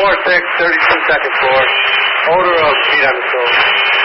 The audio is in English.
4-6, 32 second floor. Odor of heat on the stove.